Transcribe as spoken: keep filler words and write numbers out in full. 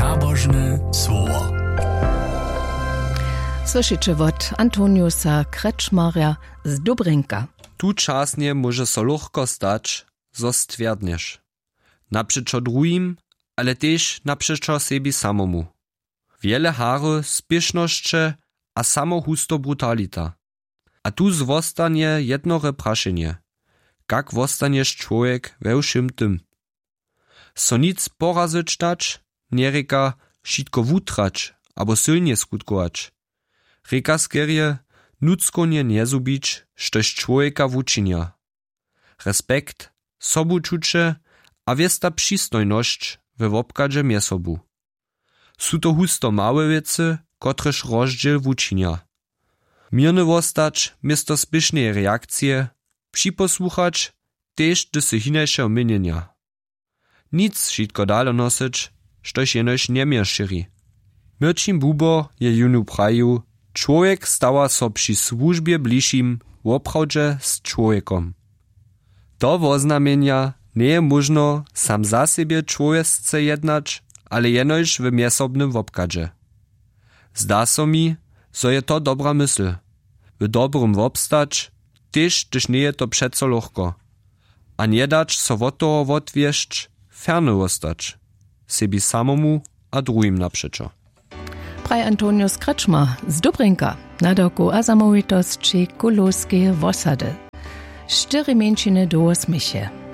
Nabożne słowo. Słyszycie od Antoniusa Kreczmarja z Dobrynka. Tu czasnie może so luchko stać, zo stwierdniesz. Naprzeczo drugim, ale też naprzeczo sebi samomu. Wiele hary, spiesznoszcze, a samo husto brutalita. A tu zwostanie jednore praszenie. Jak wostaniesz człowiek we všim tym? So nic porazyć dać, nie reka šitko wutrać, abo silnie skutkować. Reka skerje, nuckonie nie zubić, štož człowieka wuczynia. Respekt, sobuczucie, a wiesta przystojność we wobkadze miesobu. Su to husto małe wiece, kotreż rozdziel wuczynia. Mirny wostać, miesto spiesznej reakcje, připosłuchać, tež dy se hinejšeho mienienia. Nic šitko dalo nosić, štož jenož niemie širi. Mirčim bubo je junu praju, człowiek stała so przy służbie bliższym woprawdźe z człowiekom. To woznamienia nie je można sam za siebie człowiecce jednać, ale jenož w miesobnym wopkadzie. Zda so mi, so je to dobra mysl. W dobrym wopstać, tyż tyż nie je to przeco lochko. A nie dać so od toho wotwieszć, ferne ostać. Sebi samomu, a drugim naprzeczo. Praj Antonius Kreczmar z Dobrynka, na doku a zamovitost či kulowskie wosady. Cztery mięciny do osmisie.